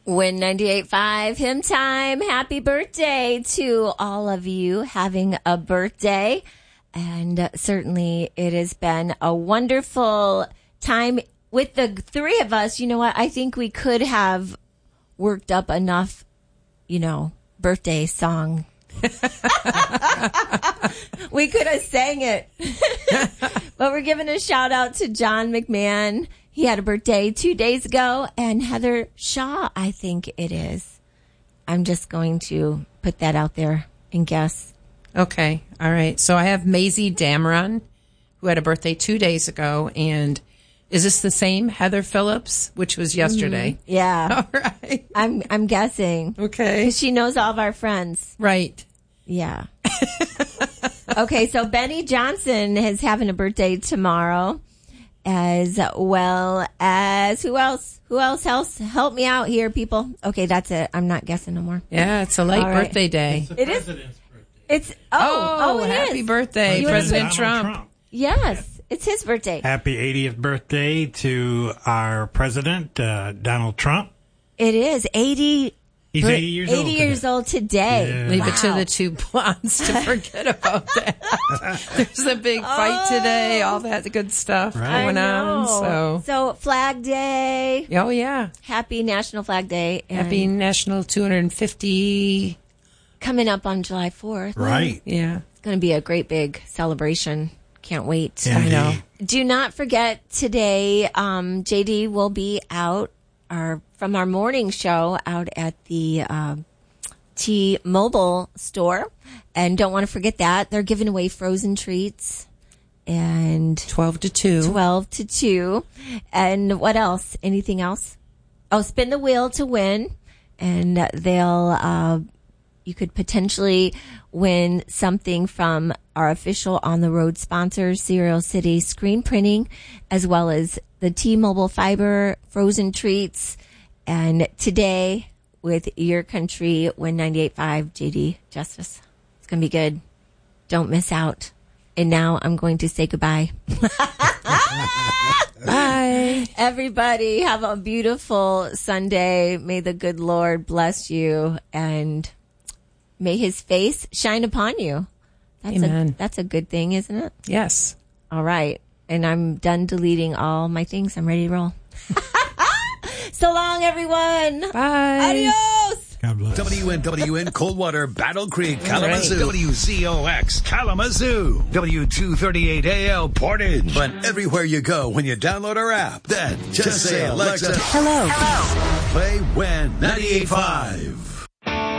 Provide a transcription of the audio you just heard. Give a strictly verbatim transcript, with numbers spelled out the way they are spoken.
Win ninety-eight point five, Hymn Time. Happy birthday to all of you having a birthday. And uh, certainly it has been a wonderful time with the three of us. You know what? I think we could have worked up enough, you know, birthday song. We could have sang it. But we're giving a shout out to John McMahon. He had a birthday two days ago, and Heather Shaw, I think it is. I'm just going to put that out there and guess. Okay. All right. So I have Maisie Dameron, who had a birthday two days ago. And is this the same Heather Phillips, which was yesterday? Mm-hmm. Yeah. All right. I'm, I'm guessing. Okay. 'Cause she knows all of our friends. Right. Yeah. Okay. So Benny Johnson is having a birthday tomorrow. As well as who else? Who else? Else? Help me out here, people. Okay, that's it. I'm not guessing no more. Yeah, it's a late All right. birthday day. It's the It is- president's birthday. It's oh Oh, oh, it happy is. birthday, You President wanna- Donald Trump. Yes, it's his birthday. Happy eightieth birthday to our president, uh, Donald Trump. It is eighty. He's bir- eighty years old eighty years today. old today. Yeah. Leave it to Wow. the two blondes to forget about that. There's a big fight today, all that good stuff Right. going I on. know. So, So Flag Day. oh yeah, Happy National Flag Day. And happy National two hundred fifty. coming up on July fourth. Right. Yeah, It's going to be a great big celebration. Can't wait. Indeed. I know. Do not forget today, um, J D will be out our from our morning show out at the uh, T-Mobile store. And don't want to forget that. They're giving away frozen treats. And twelve to two. twelve to two. And what else? Anything else? Oh, spin the wheel to win. And they'll, uh, you could potentially win something from our official on the road sponsors, Serial City Screen Printing, as well as the T-Mobile Fiber frozen treats. And today with Your Country, Win ninety-eight point five, J D Justice. It's going to be good. Don't miss out. And now I'm going to say goodbye. Bye. Everybody have a beautiful Sunday. May the good Lord bless you and may his face shine upon you. That's Amen. a that's a good thing, isn't it? Yes. All right. And I'm done deleting all my things. I'm ready to roll. So long, everyone. Bye. Adios. God bless. W N W N Coldwater, Battle Creek, Right. Kalamazoo. W Z O X, Kalamazoo. W two thirty-eight A L, Portage. But everywhere you go when you download our app, then just, say, Alexa, Hello. play Win ninety-eight point five.